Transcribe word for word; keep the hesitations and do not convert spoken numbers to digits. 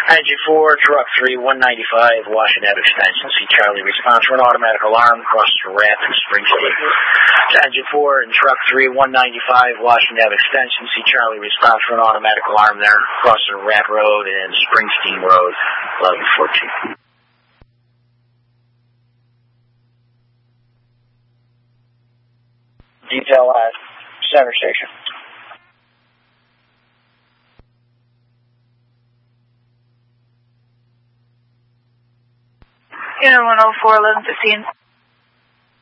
Engine four, truck three, one ninety-five, Washington Avenue Extension. See Charlie response for an automatic alarm across the ramp in Springsteen. Engine four and truck three, one ninety-five, Washington Avenue Extension. See Charlie response for an automatic alarm there across the ramp road and Springsteen Road, eleven fourteen. Detail at Center Station. Unit one oh four, eleven fifteen.